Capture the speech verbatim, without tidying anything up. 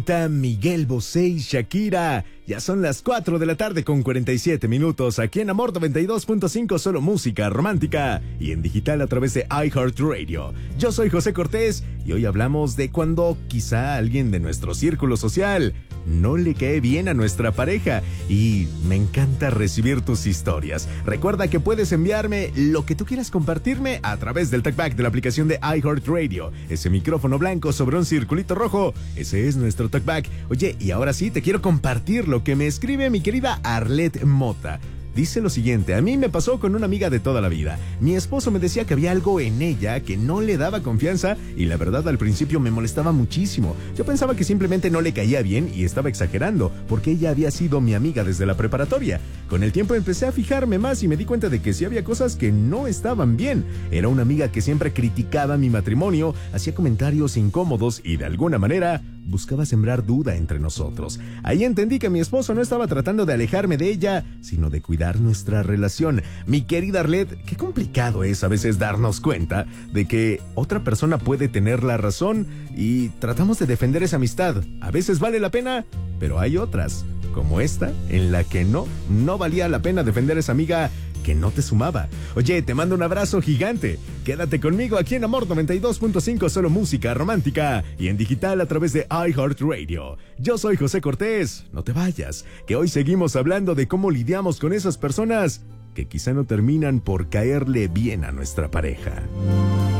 Miguel Bosé y Shakira. Ya son las cuatro de la tarde con cuarenta y siete minutos aquí en Amor noventa y dos punto cinco, solo música romántica y en digital a través de iHeartRadio. Yo soy José Cortés y hoy hablamos de cuando quizá alguien de nuestro círculo social no le cae bien a nuestra pareja y me encanta recibir tus historias. Recuerda que puedes enviarme lo que tú quieras compartirme a través del talkback de la aplicación de iHeartRadio. Ese micrófono blanco sobre un circulito rojo, ese es nuestro talkback. Oye, y ahora sí te quiero compartir lo que me escribe mi querida Arlet Mota. Dice lo siguiente: a mí me pasó con una amiga de toda la vida. Mi esposo me decía que había algo en ella que no le daba confianza y la verdad al principio me molestaba muchísimo. Yo pensaba que simplemente no le caía bien y estaba exagerando porque ella había sido mi amiga desde la preparatoria. Con el tiempo empecé a fijarme más y me di cuenta de que sí había cosas que no estaban bien. Era una amiga que siempre criticaba mi matrimonio, hacía comentarios incómodos y de alguna manera buscaba sembrar duda entre nosotros. Ahí entendí que mi esposo no estaba tratando de alejarme de ella, sino de cuidar nuestra relación. Mi querida Arlet, qué complicado es a veces darnos cuenta de que otra persona puede tener la razón y tratamos de defender esa amistad. A veces vale la pena, pero hay otras, como esta, en la que no, no valía la pena defender a esa amiga que no te sumaba. Oye, te mando un abrazo gigante. Quédate conmigo aquí en Amor noventa y dos punto cinco, solo música romántica y en digital a través de iHeartRadio. Yo soy José Cortés. No te vayas, que hoy seguimos hablando de cómo lidiamos con esas personas que quizá no terminan por caerle bien a nuestra pareja.